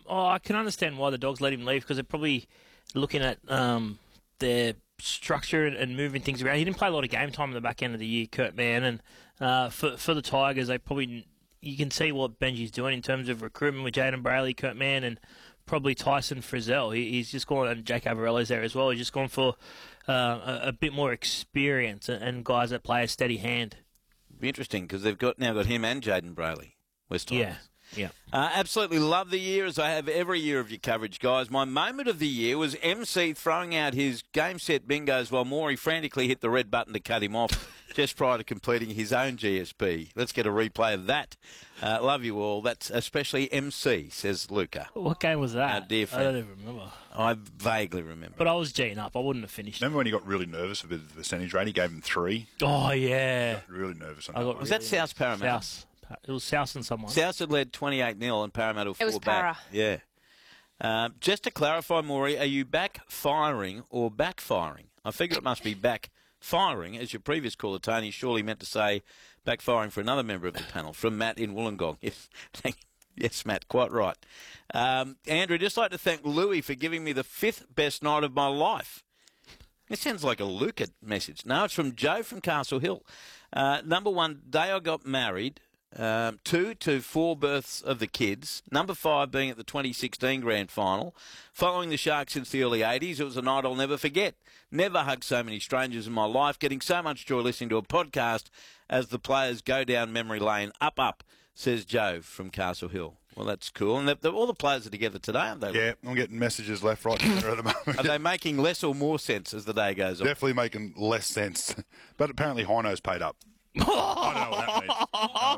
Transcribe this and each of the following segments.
I can understand why the Dogs let him leave because they're probably looking at their structure and moving things around. He didn't play a lot of game time in the back end of the year, Kurt Mann, and for the Tigers, they probably you can see what Benji's doing in terms of recruitment with Jaden Brayley, Kurt Mann, and probably Tyson Frizzell. He's just gone, and Jake Avarello's there as well. He's just gone for a bit more experience and guys that play a steady hand. Be interesting because they've now got him and Jaden Brayley, West Tigers. Yeah. Absolutely love the year, as I have every year of your coverage, guys. My moment of the year was MC throwing out his game set bingos while Maury frantically hit the red button to cut him off just prior to completing his own GSP. Let's get a replay of that. Love you all. That's especially MC, says Luca. What game was that? Dear friend. I don't even remember. I vaguely remember. But I was G'ing up. I wouldn't have finished. Remember when he got really nervous with the percentage rate? He gave him 3. Oh, yeah. Got really nervous on I that got one. Was that South Parramatta? South. It was South and someone. South had led 28-0 and Parramatta 4 It was back. Para. Yeah. Just to clarify, Maury, are you backfiring or backfiring? I figure it must be backfiring, as your previous caller, Tony, surely meant to say backfiring for another member of the panel, from Matt in Wollongong. Yes, Matt, quite right. Andrew, just like to thank Louis for giving me the 5th best night of my life. It sounds like a Luca message. No, it's from Joe from Castle Hill. Number 1, day I got married. 2 to 4 births of the kids. Number 5 being at the 2016 Grand Final. Following the Sharks since the early 80s, it was a night I'll never forget. Never hugged so many strangers in my life. Getting so much joy listening to a podcast as the players go down memory lane. Up, says Joe from Castle Hill. Well, that's cool. And all the players are together today, aren't they? Yeah, I'm getting messages left, right, and centre at the moment. Are they making less or more sense as the day goes on? Definitely making less sense. But apparently Hino's paid up. I don't know what that means.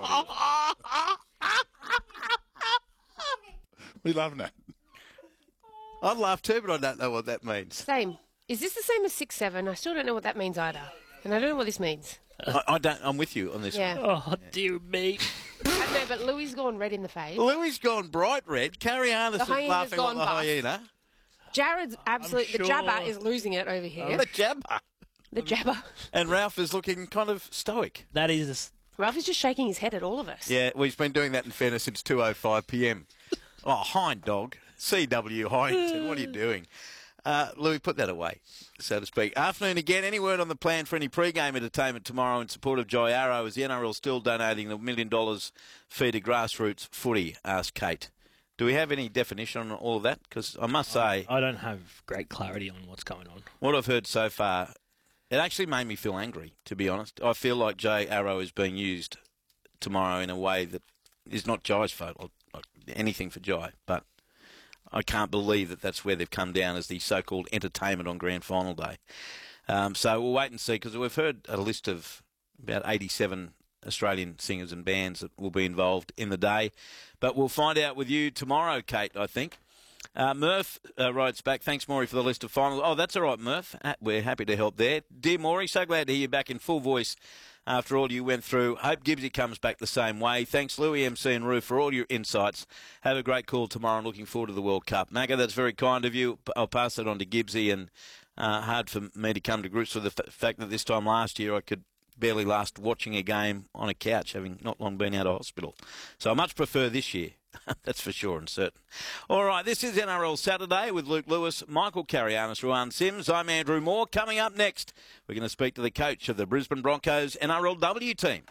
What are you laughing at? I'd laugh too, but I don't know what that means. Same. Is this the same as 6-7? I still don't know what that means either. And I don't know what this means. I don't. I'm with you on this Yeah. one. Oh, dear me. I know, but Louis gone red in the face. Louis gone bright red. Carrie Anderson's hyena's laughing gone like the buff. hyena. Jared's absolutely... I'm The sure. jabber is losing it over here. The jabber. The jabber. And Ralph is looking kind of stoic. That is... Ralph is just shaking his head at all of us. Yeah, well, he's been doing that in fairness since 2:05 p.m. Oh, hind dog. CW Hindton, what are you doing? Louis, put that away, so to speak. Afternoon again. Any word on the plan for any pre-game entertainment tomorrow in support of Joy Arrow? Is the NRL still donating the $1 million fee to grassroots footy? Asked Kate. Do we have any definition on all of that? Because I must say, I don't have great clarity on what's going on. what I've heard so far, it actually made me feel angry, to be honest. I feel like Joy Arrow is being used tomorrow in a way that is not Joy's fault, or anything for Joy, but I can't believe that that's where they've come down as the so-called entertainment on Grand Final day. So we'll wait and see, because we've heard a list of about 87 Australian singers and bands that will be involved in the day. But we'll find out with you tomorrow, Kate, I think. Murph writes back, thanks, Maury, for the list of finals. Oh, that's all right, Murph. We're happy to help there. Dear Maury, so glad to hear you back in full voice after all you went through. Hope Gibbsy comes back the same way. Thanks, Louis, MC and Roo, for all your insights. Have a great call tomorrow and looking forward to the World Cup. Magga, that's very kind of you. I'll pass it on to Gibbsy, and hard for me to come to grips with the fact that this time last year I could barely last watching a game on a couch, having not long been out of hospital. So I much prefer this year. That's for sure and certain. All right, this is NRL Saturday with Luke Lewis, Michael Carianis, Ruan Sims. I'm Andrew Moore. Coming up next, we're going to speak to the coach of the Brisbane Broncos NRLW team.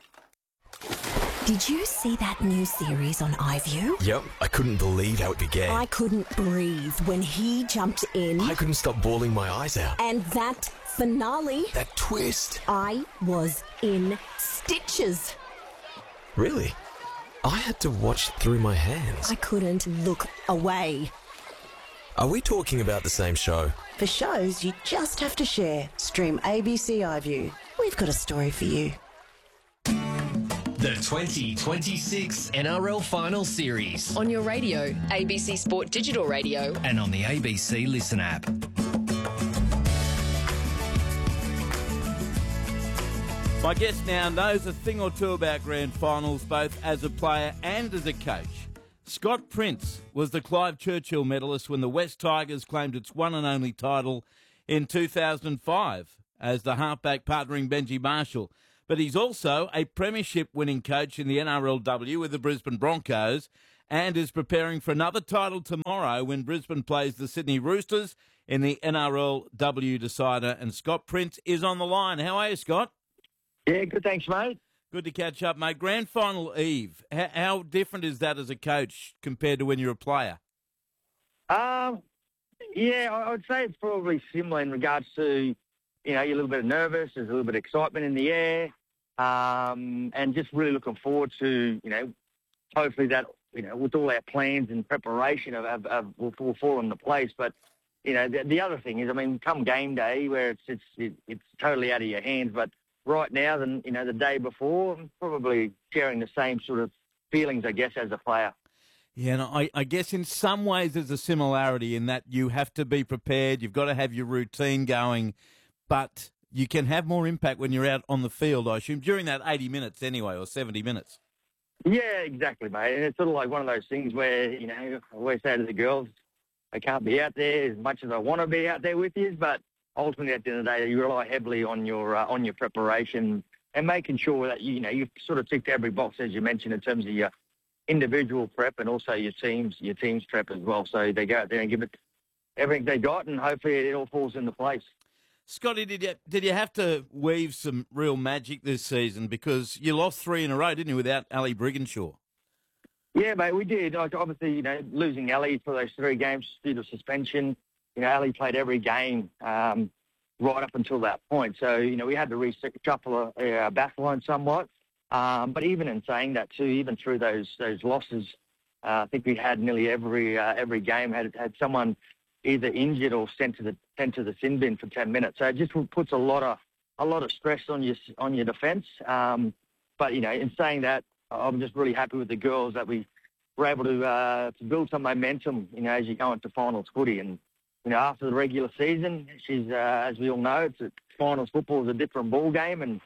Did you see that new series on iView? Yep, I couldn't believe how it began. I couldn't breathe when he jumped in. I couldn't stop bawling my eyes out. And that finale, That twist. I was in stitches. Really? I had to watch through my hands. I couldn't look away. Are we talking about the same show? For shows you just have to share. Stream ABC iView. We've got a story for you. The 2026 NRL Final Series. On your radio, ABC Sport Digital Radio. And on the ABC Listen app. My guest now knows a thing or two about grand finals, both as a player and as a coach. Scott Prince was the Clive Churchill medalist when the West Tigers claimed its one and only title in 2005 as the halfback partnering Benji Marshall. But he's also a premiership winning coach in the NRLW with the Brisbane Broncos and is preparing for another title tomorrow when Brisbane plays the Sydney Roosters in the NRLW decider. And Scott Prince is on the line. How are you, Scott? Yeah, good, thanks, mate. Good to catch up, mate. Grand final eve. How different is that as a coach compared to when you're a player? Yeah, I would say it's probably similar in regards to, you're a little bit nervous, there's a little bit of excitement in the air, and just really looking forward to, hopefully that, with all our plans and preparation will fall into place. But, the other thing is, come game day where it's totally out of your hands, but right now than, the day before, I'm probably sharing the same sort of feelings, I guess, as a player. Yeah, and I guess in some ways there's a similarity in that you have to be prepared, you've got to have your routine going, but you can have more impact when you're out on the field, I assume, during that 80 minutes anyway, or 70 minutes. Yeah, exactly, mate. And it's sort of like one of those things where, I always say to the girls, I can't be out there as much as I want to be out there with you, but ultimately at the end of the day, you rely heavily on your preparation and making sure that, you've sort of ticked every box, as you mentioned, in terms of your individual prep and also your team's prep as well. So they go out there and give it everything they got, and hopefully it all falls into place. Scotty, did you have to weave some real magic this season because you lost 3 in a row, didn't you, without Ali Brigginshaw? Yeah, mate, we did. Obviously, losing Ali for those 3 games due to suspension. Ali played every game right up until that point. So, we had to reshuffle our back line somewhat. But even in saying that too, even through those losses, I think we had nearly every game had someone either injured or sent to the sin bin for 10 minutes. So it just puts a lot of stress on your defence. But in saying that, I'm just really happy with the girls that we were able to build some momentum. As you go into finals footy, and after the regular season, she's as we all know, finals football is a different ball game, and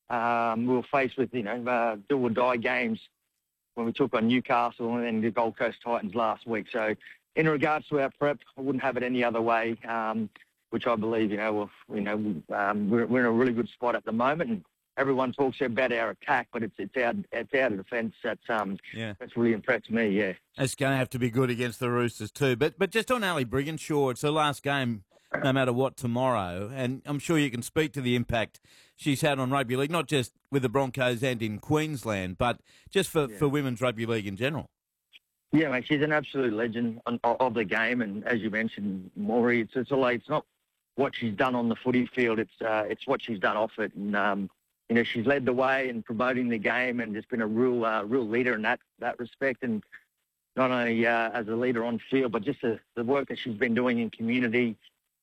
we were faced with, do or die games when we took on Newcastle and then the Gold Coast Titans last week. So in regards to our prep, I wouldn't have it any other way, which I believe, we're in a really good spot at the moment. And everyone talks about our attack, but it's our defence that's really impressed me, yeah. It's going to have to be good against the Roosters too. But just on Ali Brigginshaw, it's her last game no matter what tomorrow, and I'm sure you can speak to the impact she's had on rugby league, not just with the Broncos and in Queensland, but just for women's rugby league in general. Yeah, mate, she's an absolute legend of the game, and as you mentioned, Maury, it's not what she's done on the footy field, it's what she's done off it, and she's led the way in promoting the game and just been a real leader in that respect, and not only as a leader on field, but just the work that she's been doing in community.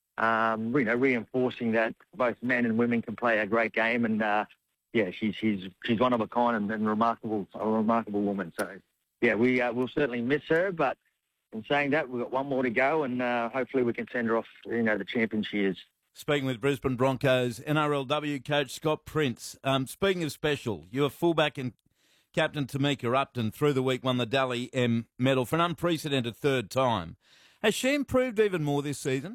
Reinforcing that both men and women can play a great game, and she's one of a kind and a remarkable woman. So we'll certainly miss her, but in saying that, we've got one more to go, and hopefully we can send her off, the champion she is. Speaking with Brisbane Broncos NRLW coach Scott Prince. Speaking of special, you're fullback and captain Tamika Upton through the week won the Dally M medal for an unprecedented 3rd time. Has she improved even more this season?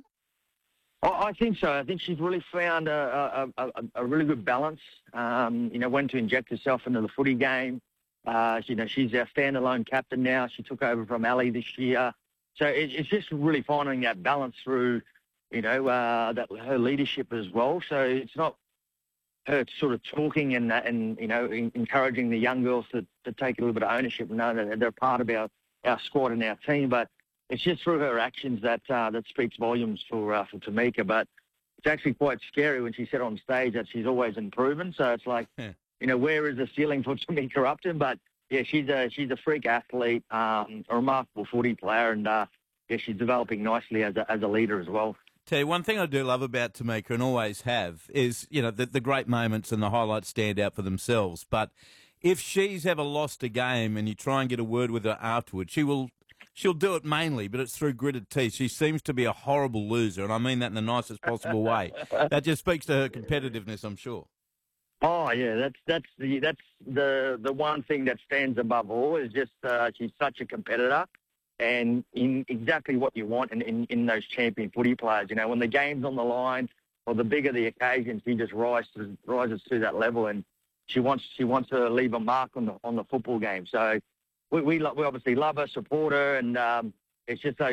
I think so. I think she's really found a really good balance, when to inject herself into the footy game. She's our standalone captain now. She took over from Ali this year. So it's just really finding that balance through, that her leadership as well. So it's not her sort of talking and encouraging the young girls to take a little bit of ownership and know that they're part of our squad and our team, but it's just through her actions that speaks volumes for Tamika. But it's actually quite scary when she said on stage that she's always improving. So it's like, where is the ceiling for Tamika Upton? But yeah, she's a freak athlete, a remarkable footy player, and she's developing nicely as a leader as well. Tell you, one thing I do love about Tamika and always have is, the great moments and the highlights stand out for themselves. But if she's ever lost a game and you try and get a word with her afterwards, she'll do it mainly, but it's through gritted teeth. She seems to be a horrible loser, and I mean that in the nicest possible way. That just speaks to her competitiveness, I'm sure. Oh yeah, that's the one thing that stands above all is just she's such a competitor, and in exactly what you want in those champion footy players. When the game's on the line or the bigger the occasion, she just rises to that level, and she wants to leave a mark on the football game. So we obviously love her, support her, and it's just so